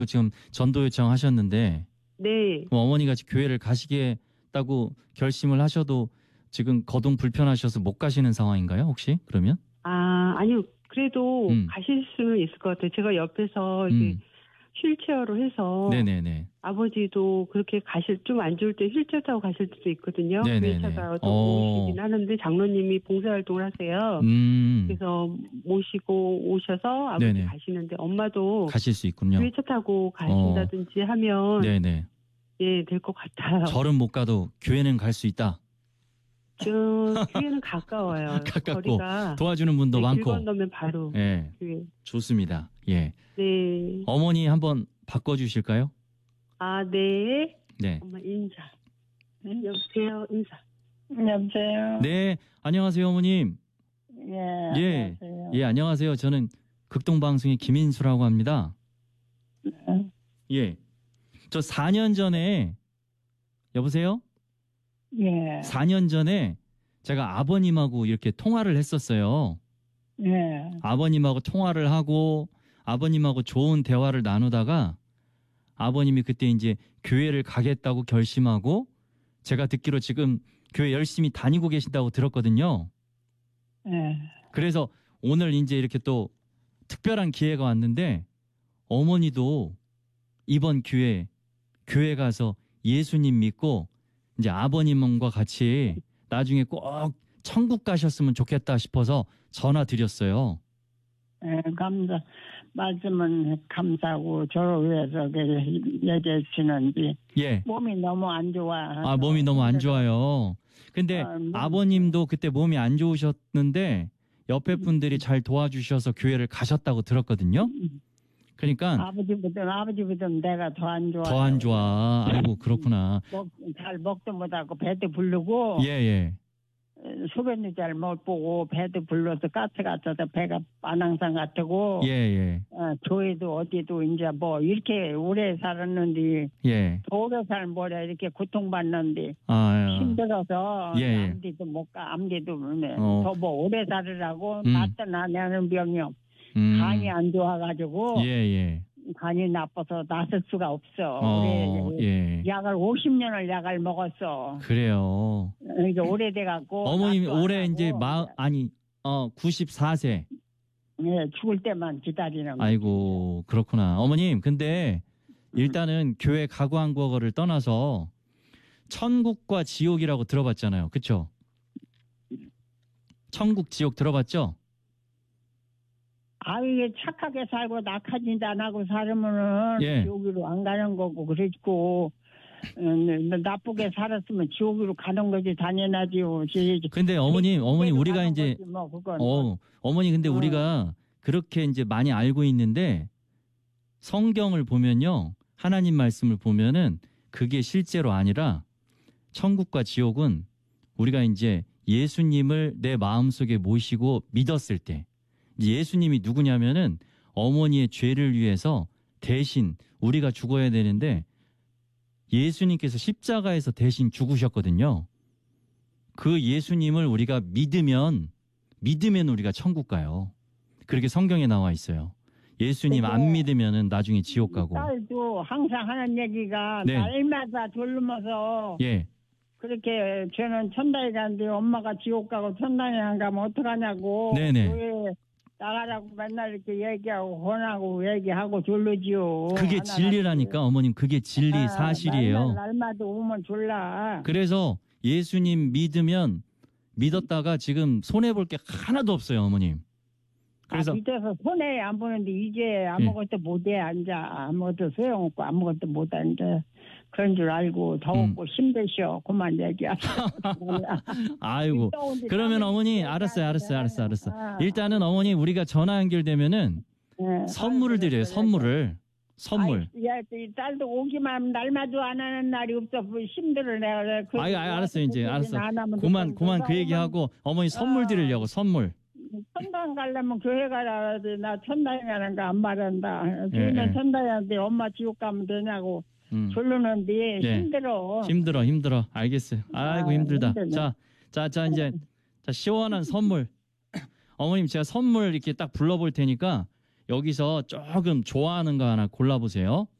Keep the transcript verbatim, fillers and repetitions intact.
지금 전도 요청하셨는데 네. 어머니가 교회를 가시겠다고 결심을 하셔도 지금 거동 불편하셔서 못 가시는 상황인가요? 혹시 그러면? 아, 아니요. 그래도 음. 가실 수는 있을 것 같아요. 제가 옆에서 이렇게 음. 휠체어로 해서 네네네. 아버지도 그렇게 가실 좀 안 좋을 때 휠체어 타고 가실 수도 있거든요. 네네네. 교회차가 또 어. 오시긴 하는데 장로님이 봉사활동을 하세요. 음. 그래서 모시고 오셔서 아버지 네네. 가시는데 엄마도 가실 수 있군요. 교회차 타고 가신다든지 하면 네네. 예, 될 것 같아요. 절은 못 가도 교회는 갈 수 있다. 저 교회는 가까워요. 가깝고 거리가 도와주는 분도 네, 길 많고. 건너면 바로 예. 교회. 좋습니다. 예. 네. 어머니 한번 바꿔 주실까요? 아, 네. 네. 엄마 인사. 여보세요, 인사. 여보세요. 네. 안녕하세요, 어머님. 예. 예. 안녕하세요. 예, 안녕하세요. 저는 극동방송의 김인수라고 합니다. 네. 예. 저 사 년 전에 여보세요? 예. 사 년 전에 제가 아버님하고 이렇게 통화를 했었어요. 예. 아버님하고 통화를 하고 아버님하고 좋은 대화를 나누다가 아버님이 그때 이제 교회를 가겠다고 결심하고 제가 듣기로 지금 교회 열심히 다니고 계신다고 들었거든요. 예. 그래서 오늘 이제 이렇게 또 특별한 기회가 왔는데 어머니도 이번 기회에 교회 가서 예수님 믿고 이제 아버님과 같이 나중에 꼭 천국 가셨으면 좋겠다 싶어서 전화 드렸어요. 예. 감사, 말씀은 감사하고 저를 위해서 얘기해 주시는지. 예. 몸이 너무 안 좋아. 아, 몸이 너무 안 좋아요. 근데 아, 몸이- 아버님도 그때 몸이 안 좋으셨는데 옆에 분들이 잘 도와주셔서 교회를 가셨다고 들었거든요. 그러니까 아버지보다, 아버지보다 내가 더 안 좋아. 더 안 좋아. 아이고, 그렇구나. 먹, 잘 먹도 못하고 배도 부르고. 예, 예. 소변도 잘 못 보고 배도 불러서 가스 같아서 배가 반항상 같고. 예, 예. 어, 교회도 어디도 이제 뭐 이렇게 오래 살았는데 예. 더 오래 살면 뭐래 이렇게 고통받는데 아, 힘들어서 예, 예. 암디도 못 가, 암디도 어. 더 뭐 오래 살으라고 음. 낫다 나는 병이요. 음. 간이 안 좋아가지고 예, 예. 간이 나빠서 나설 수가 없어. 어, 오래 예. 약을 오십 년을 약을 먹었어. 그래요. 이게 오래돼갖고 어머님 낫도 안 올해 하고 이제 마 아니 어 구십사 세. 예, 죽을 때만 기다리는 거지. 아이고, 그렇구나. 어머님, 근데 일단은 교회 가구한 거를 떠나서 천국과 지옥이라고 들어봤잖아요. 그쵸? 천국, 지옥 들어봤죠? 아, 이게 착하게 살고 낙하짓 안 하고 살으면은 예. 지옥으로 안 가는 거고 그랬고 음, 나쁘게 살았으면 지옥으로 가는 거지 당연하지요. 지- 근데 어머님, 어머니 우리가 가는 이제 거지, 뭐 그건. 어, 어머니 근데 어. 우리가 그렇게 이제 많이 알고 있는데 성경을 보면요. 하나님 말씀을 보면은 그게 실제로 아니라 천국과 지옥은 우리가 이제 예수님을 내 마음속에 모시고 믿었을 때 예수님이 누구냐면은 어머니의 죄를 위해서 대신 우리가 죽어야 되는데 예수님께서 십자가에서 대신 죽으셨거든요. 그 예수님을 우리가 믿으면 믿으면 우리가 천국 가요. 그렇게 성경에 나와 있어요. 예수님 안 믿으면은 나중에 지옥 가고. 딸도 항상 하는 얘기가 네. 날마다 졸면서 예. 그렇게 저는 천당에 가는데 엄마가 지옥 가고 천당에 안 가면 어떡하냐고. 네네. 교회 나가라고 맨날 이렇게 얘기하고 권하고 얘기하고 졸르지요. 그게 하나같이. 진리라니까 어머님 그게 진리 아, 사실이에요. 날마다, 날마다 오면 졸라. 그래서 예수님 믿으면 믿었다가 지금 손해 볼 게 하나도 없어요, 어머님. 그래서 아, 밑에서 손해 안 보는데 이제 아무것도 못해 앉아. 아무것도 소용없고 아무것도 못 앉아. 그런 줄 알고 더웠고 음. 힘드셔. 그만 얘기하세요. 아이고. 그러면 어머니 알았어요, 알았어요, 알았어요, 알았어. 일단은 어머니 우리가 전화 연결되면은 네. 선물을 드려요, 선물을. 선물. 아이, 야, 이 딸도 오기만 하면 날마다 안 하는 날이 없어. 뭐 힘들어 내가. 그- 아이, 아이, 알았어요, 이제 알았어. 안 하면 그만, 또 그만 그 누가 얘기하고 어머니 선물 아. 드리려고 선물. 오면 천당 가려면 교회 가라 그러지. 나 천당에 가는 거 안 말한다. 예, 주면 예. 천당에 엄마 지옥 가면 되냐고 음. 졸르는데 예. 힘들어. 힘들어, 힘들어. 알겠어요. 아이고, 아, 힘들다. 힘드네. 자, 자, 자, 이제, 자, 시원한 선물. 어머님, 제가 선물 이렇게 딱 불러볼 테니까, 여기서 조금 좋아하는 거 하나 골라보세요.